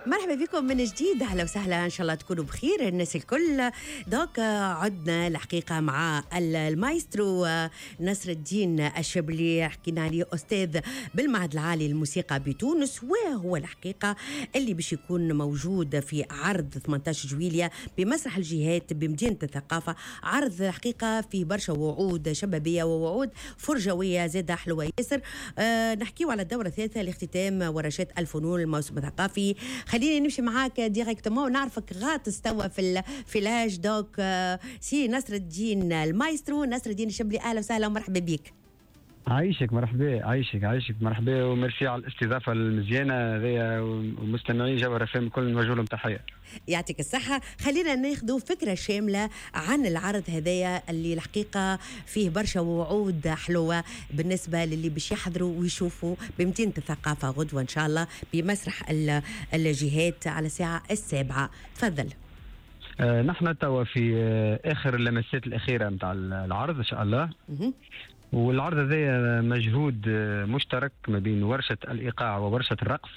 مرحبا بكم من جديد، اهلا وسهلا، ان شاء الله تكونوا بخير الناس الكل. دوك عدنا الحقيقه مع المايسترو نصر الدين الشبلي، حكينا عليه استاذ بالمعهد العالي للموسيقى بتونس، وهو الحقيقه اللي باش يكون موجود في عرض 18 جويلية بمسرح الجهات بمدينه الثقافه. عرض الحقيقه فيه برشا وعود شبابيه ووعود فرجويه زاده حلوه ياسر. نحكيو على الدوره الثالثه لاختتام ورشات الفنون الموسم الثقافي. خليني نمشي معاك ديريكتومون ونعرفك غاطس توا في لاج. دوك سي نصر الدين المايسترو نصر الدين الشبلي، اهلا وسهلا ومرحبا بك. عايشك مرحبا، عايشك مرحبا، وميرسي على الاستضافه المزيانه هذيا، ومستمعين جوهر فهم الكل نوجه لهم تحيه. يعطيك الصحه. خلينا ناخذ فكره شامله عن العرض هذايا اللي الحقيقه فيه برشا وعود حلوه بالنسبه للي باش يحضروا ويشوفوا بمدينه الثقافه غدوه ان شاء الله بمسرح الجهات على الساعه 7. تفضل. نحن توا في اخر اللمسات الاخيره نتاع العرض ان شاء الله. والعرض هذا مجهود مشترك ما بين ورشه الايقاع وورشه الرقص.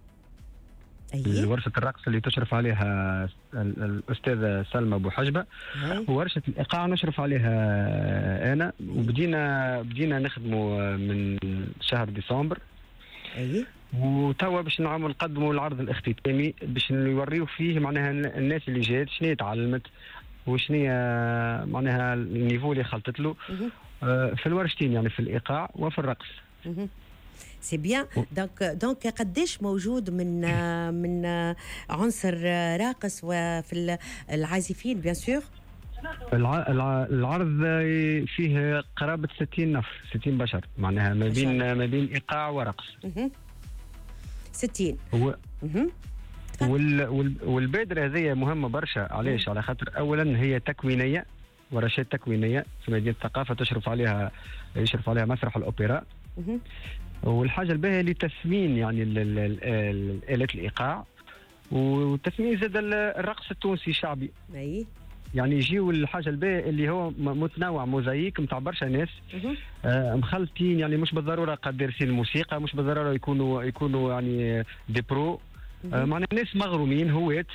ورشه الرقص اللي تشرف عليها الاستاذه سلمى ابو حجبه، وورشه الايقاع نشرف عليها انا. وبدينا نخدموا من شهر ديسمبر. وتوا باش نقدموا العرض الاختتامي باش نوريو فيه معناها الناس اللي جات شنو تعلمت وشنو معناها النيفو اللي خلطت له في الورشتين، يعني في الايقاع وفي الرقص. سي بيان. دونك قداش موجود من عنصر راقص وفي العازفين بيان سور؟ العرض فيه قرابه 60 نفر، 60 بشر معناها ما بين ايقاع ورقص. 60 والبادره هذه مهمه برشا. علاش؟ على خاطر اولا هي تكوينيه، ورشات تكوينيه في مدينه الثقافه يشرف عليها مسرح الاوبرا. والحاجه الباهيه لتثمين يعني آلات الايقاع وتثمين زاد الرقص التونسي الشعبي. يعني يجيو الحاجه الباهيه اللي هو متنوع، موزايك نتاع برشا ناس مخلطين، يعني مش بالضروره قد دارسين الموسيقى، مش بالضروره يكونوا يعني دي برو. معناها ناس مغرومين هوات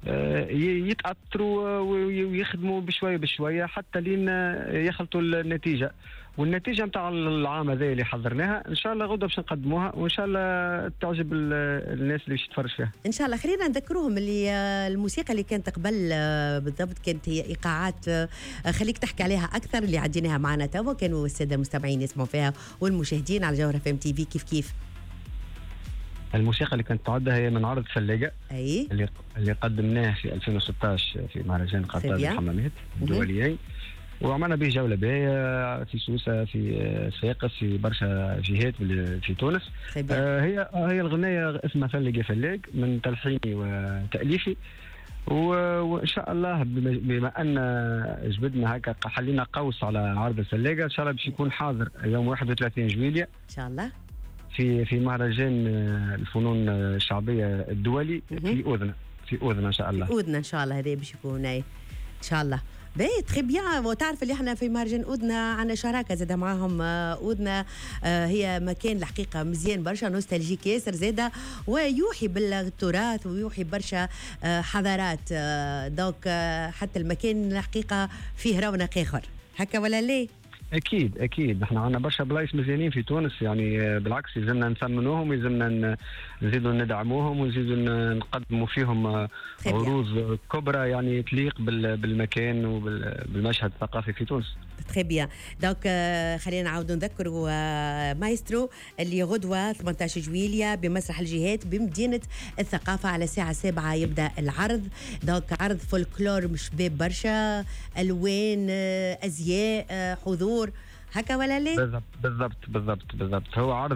يتأثروا ويخدموا بشويه حتى لين يخلطوا النتيجه. والنتيجه نتاع العام هذا اللي حضرناها ان شاء الله غدا باش نقدموها، وان شاء الله تعجب الناس اللي باش تتفرج فيها ان شاء الله. خلينا نذكروهم اللي الموسيقى اللي كانت قبل بالضبط كانت هي ايقاعات. خليك تحكي عليها اكثر، اللي عديناها معنا توا كانوا الساده المستمعين يسمعوا فيها والمشاهدين على جوهر FM TV. كيف الموسيقى اللي كانت تعدها هي من عرض فلاقة اللي قدمناه في 2016 في مهرجان قطار الحمامات الدوليين، وعملنا به جولة باهية في سوسة، في صفاقس، في برشا جهات في تونس. هي الغنية اسمها فلاق من تلحيني وتأليفي. وان شاء الله بما ان جبدنا هكا حلينا قوس على عرض الفلاقة، ان شاء الله باش يكون حاضر يوم 31 جويلية ان شاء الله في مهرجان الفنون الشعبيه الدولي في أذنة ان شاء الله. في أذنة ان شاء الله، هذا باش يكون ان شاء الله. باهي تخي بيان. وتعرف اللي احنا في مهرجان أذنة عندنا شراكه زاده معاهم. أذنة هي مكان الحقيقه مزيان برشا، نوستالجيك ياسر زاده، ويوحي بالتراث ويوحي برشا حضارات. دوك حتى المكان الحقيقه فيه رونق اخر، هكا ولا ليه؟ اكيد احنا عندنا برشا بلايص مزيانين في تونس، يعني بالعكس يلزمنا نثمنوهم ويلزمنا نزيدوا ندعموهم ونزيدوا نقدموا فيهم عروض كبرى يعني تليق بالمكان وبالمشهد الثقافي في تونس. تخي بيان. دونك خلينا نعاودوا نذكروا مايسترو اللي غدوه 18 جويلية بمسرح الجهات بمدينه الثقافه على الساعه 7 يبدا العرض. دونك عرض فولكلور مش شباب برشا، الوان، ازياء، حضور، هكا ولا ليه؟ بالضبط. هو عرض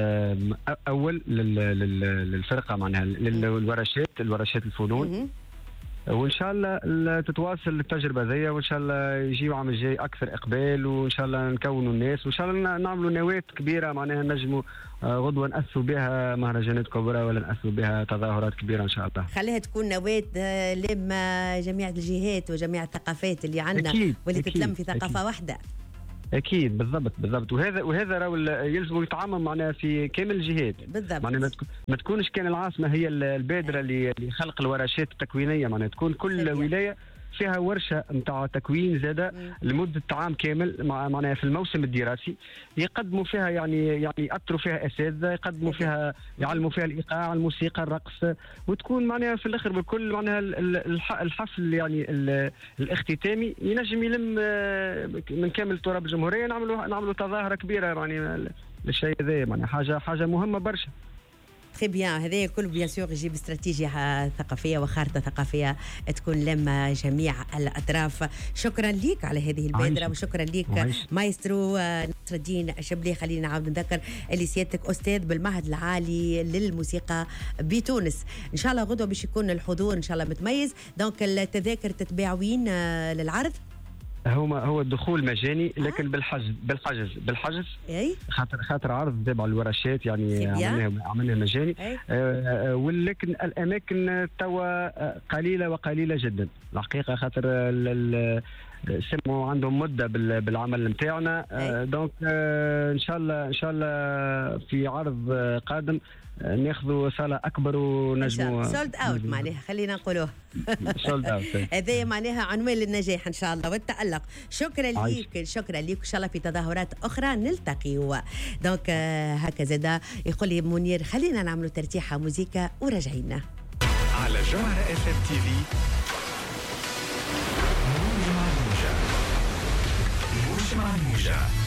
اول للفرقه معناها الورشات الفنون. وان شاء الله تتواصل التجربه ذي، وان شاء الله يجيو عام الجاي اكثر اقبال، وان شاء الله نكونوا الناس، وان شاء الله نعملوا نواه كبيره معناها نجموا غدوه نأسوا بها مهرجانات كبرى ولا نأسوا بها تظاهرات كبيره ان شاء الله. خليها تكون نواه لما جميع الجهات وجميع الثقافات اللي عندنا واللي تتلم في ثقافه واحده. اكيد بالضبط وهذا راهو يلزم يتعامل معنا في كامل الجهات بالضبط. معناها ما تكونش كان العاصمه هي البادره لخلق الورشات التكوينيه، معناها تكون كل ولايه فيها ورشه نتاع تكوين زاده لمده عام كامل معناها في الموسم الدراسي يقدموا فيها يعني يأثروا فيها اساتذه، يقدموا فيها يعلموا فيها الايقاع، الموسيقى، الرقص، وتكون معناها في الاخر بالكل معناها الحفل يعني الاختتامي ينجم يلم من كامل تراب الجمهوريه. نعملوا تظاهره كبيره يعني للشيء هذا، معناها حاجه مهمه برشا. تري بيان، هذا كله بيان سور يجيب استراتيجيه ثقافيه وخارطه ثقافيه تكون لما جميع الاطراف. شكرا لك على هذه البادره وشكرا لك مايسترو نصر الدين الشبلي. خلينا نعاود نذكر اللي سيادتك استاذ بالمعهد العالي للموسيقى بتونس. ان شاء الله غدوه باش يكون الحضور ان شاء الله متميز. دونك التذاكر تتباع وين للعرض؟ هو الدخول مجاني لكن بالحجز اي خاطر عرض تبع الورشات يعني عملنا مجاني. ولكن الاماكن توا قليله جدا الحقيقه، خاطر سموا عندهم مده بالعمل نتاعنا. دونك ان شاء الله في عرض قادم ناخذوا صاله اكبر ونجموا سولد اوت معناها خلينا نقولوه سولد اوت. هذا معناها عنوان للنجاح ان شاء الله والتألق. شكرا لك ان شاء الله في تظاهرات اخرى نلتقي. دونك هكذا دا يقول لي منير خلينا نعملوا ترتيحه موزيكا ورجعينا على جوهرة اف ام تي في. موجة